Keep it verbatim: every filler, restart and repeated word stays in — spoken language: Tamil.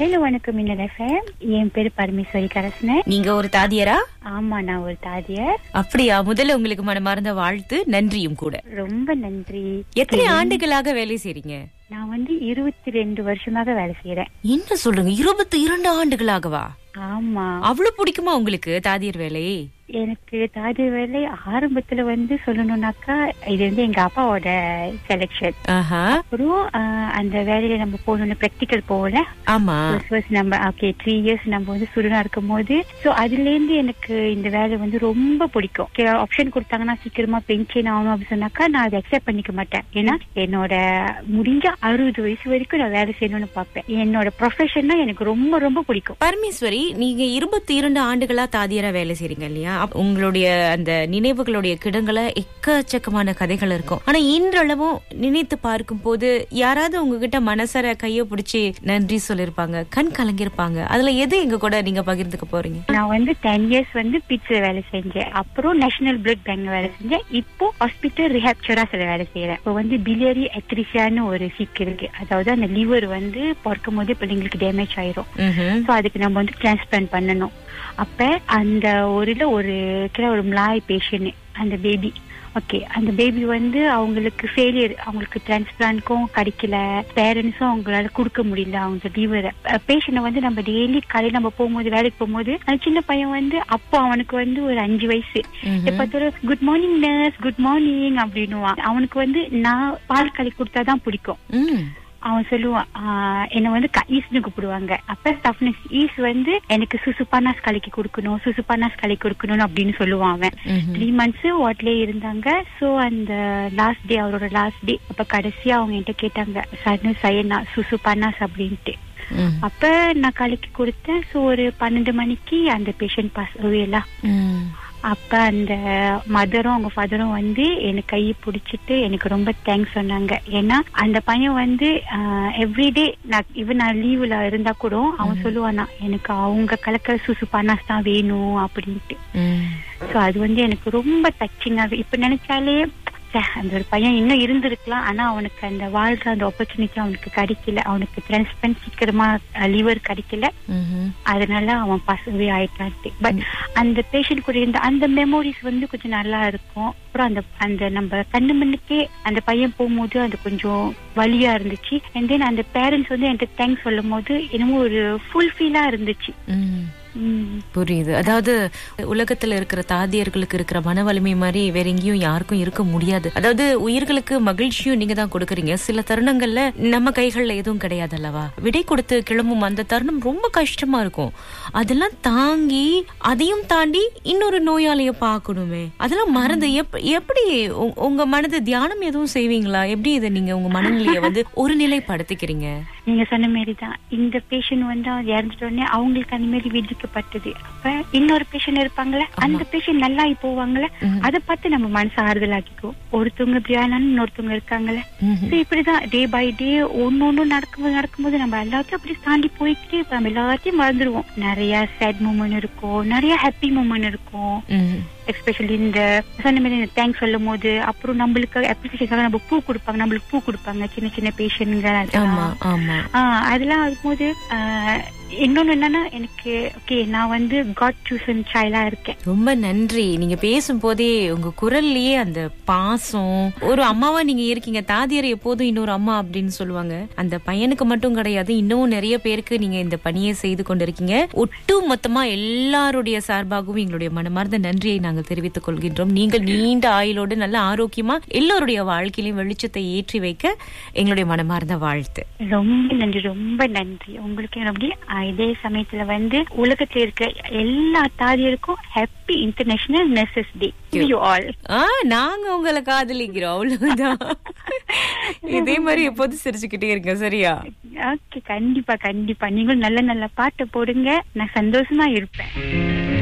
ஹலோ, வணக்கம். மின்னல் எஃப்எம். என் பேரு பரமேஸ்வரி கரஸ்னன். நீங்க ஒரு தாதியரா? ஆமா, நான் ஒரு தாதியர். அப்படியா? முதல்ல உங்களுக்கு மனமார்ந்த வாழ்த்து, நன்றியும் கூட. ரொம்ப நன்றி. எத்தனை ஆண்டுகளாக வேலை செய்றீங்க? நான் வந்து இருபத்தி ரெண்டு வருஷமாக வேலை செய்யறேன். என்ன சொல்லுங்க, இருபத்தி இரண்டு ஆண்டுகளாகவா? ஆமா. அவ்வளவு பிடிக்குமா உங்களுக்கு தாதியர் வேலை? எனக்கு தாதியர் வேலை ஆரம்பத்துல வந்து சொல்லணும்னாக்கா, இது வந்து எங்க அப்பாவோட செலக்ஷன். அப்புறம் அந்த வேலையில நம்ம போகணும்னு பிராக்டிக்கல் போகல. ஆமா. நம்ம ஓகே த்ரீ இயர்ஸ் நம்ம வந்து ஸ்டூடெண்டா இருக்கும் போது, சோ அதுல இருந்து எனக்கு இந்த வேலை வந்து ரொம்ப பிடிக்கும். ஆப்ஷன் கொடுத்தாங்கன்னா சீக்கிரமா பென்ஷன் ஆகணும் அப்படின்னு சொன்னாக்கா நான் அதை அக்செப்ட் பண்ணிக்க மாட்டேன். ஏன்னா என்னோட முடிஞ்ச அறுபது வயசு வரைக்கும் நான் வேலை செய்யணும்னு பார்ப்பேன். என்னோட ப்ரொஃபஷன்னா எனக்கு ரொம்ப ரொம்ப பிடிக்கும். பரமேஸ்வரி, நீங்க இருபத்தி இரண்டு ஆண்டுகளா தாதியரா வேலை செய்றீங்க இல்லையா? உங்களுடைய அந்த நினைவுகளுடைய கிடங்களை எக்கச்சக்கமான கதைகள் இருக்கும். ஆனா இன்றளவும் நினைத்து பார்க்கும் போது யாராவது உங்ககிட்ட மனசர கைய பிடிச்சி நன்றி சொல்லிருப்பாங்க, கண் கலங்கிருப்பாங்க. அதுல எது எங்க கூட நீங்க பகிர்ந்துக்க போறீங்க? நான் வந்து டென் இயர்ஸ் வந்து பிட்ஸ்ல வேலை செஞ்சேன். அப்புறம் நேஷனல் பிளட் பேங்க்ல வேலை செஞ்சேன். இப்போ ஹாஸ்பிட்டல் ரிஹாப் செராஸ்ல வேலை செய்யறேன். இப்போ வந்து பிலியரி அத்ரிஷியான்னு ஒரு சிக் இருக்கு. அதாவது அந்த லிவர் வந்து பிறக்கும் போது பிள்ளைங்களுக்கு டேமேஜ் ஆயிரும். சோ அதுக்கு நம்ம வந்து டிரான்ஸ்பிளான்ட் பண்ணணும். அப்ப அந்த ஒரு ஒரு ஒரு மலாய் பேஷண்ட், அந்த பேபி ஓகே அந்த பேபி வந்து அவங்களுக்கு ஃபெயிலியர், அவங்களுக்கு டிரான்ஸ்பிளான்ட்க்கும் கிடைக்கல, பேரண்ட்ஸும் அவங்களால கொடுக்க முடியல அவங்க லிவரை. பேஷண்ட வந்து நம்ம டெய்லி காலையில் நம்ம போகும்போது வேலைக்கு போகும்போது அந்த சின்ன பையன் வந்து அப்போ அவனுக்கு வந்து ஒரு அஞ்சு வயசு எப்ப good morning nurse, good morning அப்படின்னுவான். அவனுக்கு வந்து நான் பால் களி கொடுத்தாதான் பிடிக்கும். அவன் சொல்லுவான், என்ன வந்து ஈஸ்னு கூப்பிடுவாங்க. அப்ப டஃப்னஸ் ஈஸ் வந்து எனக்கு சுசுபானாஸ் கலைக்கு கொடுக்கணும், சுசுபானாஸ் கலை கொடுக்கணும் அப்படின்னு சொல்லுவான் அவன். த்ரீ மந்த்ஸ் வாட்லயே இருந்தாங்க. சோ அந்த லாஸ்ட் டே, அவரோட லாஸ்ட் டே, அப்ப கடைசியா அவங்க என்கிட்ட கேட்டாங்க, சன்னு சயனா சுசுபானாஸ் அப்படின்ட்டு. அப்ப நான் கலைக்கு கொடுத்தேன். சோ ஒரு பன்னெண்டு மணிக்கு அந்த பேஷண்ட் பாஸ் எல்லாம். அப்ப அந்த மதரும் அவங்க ஃபாதரும் வந்து எனக்கு கையை பிடிச்சிட்டு எனக்கு ரொம்ப தேங்க்ஸ் சொன்னாங்க. ஏன்னா அந்த பையன் வந்து எவ்ரிடே நான் இவன் நான் லீவ்ல இருந்தா கூட அவன் சொல்லுவானா, எனக்கு அவங்க கலக்கிற சுசுபானாஸ் தான் வேணும் அப்படின்ட்டு. சோ அது வந்து எனக்கு ரொம்ப டச்சிங்காக இப்ப நினைச்சாலே அந்த ஒரு பையன் இன்னும் இருந்திருக்கலாம். ஆனா அவனுக்கு அந்த வாழ்ற அந்த ஆப்பர்ச்சுனிட்டி அவனுக்கு கிடைக்கல. அவனுக்கு டிரான்ஸ்பிளான்ட் சீக்கிரமா லிவர் கிடைக்கல. அதனால அவன் பசவே ஆயிட்டான்ட்டு. பட் அந்த பேஷண்ட் கூட இருந்த அந்த மெமோரிஸ் வந்து கொஞ்சம் நல்லா இருக்கும். அப்புறம் அந்த அந்த நம்ம கண்ணு மண்ணுக்கே அந்த பையன் போகும்போது அது கொஞ்சம் வலியா இருந்துச்சு. அண்ட் தென் அந்த பேரண்ட்ஸ் வந்து என்கிட்ட தேங்க்ஸ் சொல்லும் போது என்னமோ ஒரு ஃபுல்ஃபில்லா இருந்துச்சு. புரியுது. அதாவது உலகத்துல இருக்கிற தாதியர்களுக்கு இருக்கிற மன வலிமை மாதிரி வேற எங்கேயும் யாருக்கும் இருக்க முடியாது. அதாவது உயிர்களுக்கு மகிழ்ச்சியும் நீங்க தான் கொடுக்கறீங்க. சில தருணங்கள்ல நம்ம கைகள்ல எதுவும் கிடையாது அல்லவா? விடை கொடுத்து கிளம்பும் அந்த தருணம் ரொம்ப கஷ்டமா இருக்கும். அதெல்லாம் தாங்கி அதையும் தாண்டி இன்னொரு நோயாளிய பாக்கணுமே, அதெல்லாம் மறந்து எப்படி உங்க மனது தியானம் எதுவும் செய்வீங்களா? எப்படி இதை நீங்க உங்க மனநிலைய வந்து ஒரு நிலைப்படுத்திக்கிறீங்க? நீங்க சொன்ன மாதிரிதான் இந்த பேஷண்ட் வந்து இறந்துட்டோடனே அவங்களுக்கு அந்த மாதிரி விதிக்கப்பட்டது. அப்ப இன்னொரு பேஷண்ட் இருப்பாங்களே, அந்த பேஷண்ட் நல்லா போவாங்களே, அதை பார்த்து நம்ம மனசு ஆறுதல் ஆக்கிக்கும். ஒருத்தவங்க இப்படியானாலும் இன்னொருத்தவங்க இருக்காங்களே. இப்படிதான் டே பை டே ஒன்னு ஒண்ணு நடக்கும்போது நடக்கும்போது நம்ம எல்லாத்தையும் அப்படி தாண்டி போயிட்டு நம்ம எல்லாத்தையும் மறந்துடுவோம். நிறைய சேட் மூமெண்ட் இருக்கும், நிறைய ஹாப்பி மூமெண்ட் இருக்கும். எஸ்பெஷலி இந்த சொன்ன மாதிரி தேங்க்ஸ் சொல்லும் போது, அப்புறம் நம்மளுக்கு அப்ளிகேஷன் நம்ம பூ கொடுப்பாங்க, நம்மளுக்கு பூ கொடுப்பாங்க சின்ன சின்ன பேஷண்ட்ங்க. அதெல்லாம் இருக்கும்போது இன்னொன்னு என்னன்னா எனக்கு ஓகே நான் வந்து காட் சூசன் சைல்டா இருக்கேன். ரொம்ப நன்றி. நீங்க பேசும் போதே உங்க குரல்லயே அந்த பாசம், ஒரு அம்மாவா நீங்க இருக்கீங்க. தாதியர் எப்போதும் இன்னொரு அம்மா அப்படின்னு சொல்லுவாங்க. அந்த பையனுக்கு மட்டும் கிடையாது, இன்னும் நிறைய பேருக்கு நீங்க இந்த பணியை செய்து கொண்டிருக்கீங்க. ஒட்டு மொத்தமா எல்லாருடைய சார்பாகவும் எங்களுடைய மனமார்ந்த நன்றியை நாங்கள் தெரிவித்துக் கொள்கின்றோம். நீங்கள் நீண்ட ஆயுளோடு நல்ல ஆரோக்கியமா எல்லோருடைய வாழ்க்கையிலும் வெளிச்சத்தை ஏற்றி வைக்க எங்களுடைய மனமார்ந்த வாழ்த்து. ரொம்ப நன்றி, ரொம்ப நன்றி உங்களுக்கு. அப்படி இதே சமயத்துல வந்து உலகத்துல இருக்க எல்லா தாதியருக்கும் ஹாப்பி இன்டர்நேஷனல் நர்சஸ் டே. நாங்க உங்களை காதலிக்கிறோம், அவ்வளவுதான். இதே மாதிரி எப்போது சிரிச்சுக்கிட்டே இருங்க, சரியா? ஓகே, கண்டிப்பா கண்டிப்பா. நீங்களும் நல்ல நல்ல பாட்டு போடுங்க, நான் சந்தோஷமா இருப்பேன்.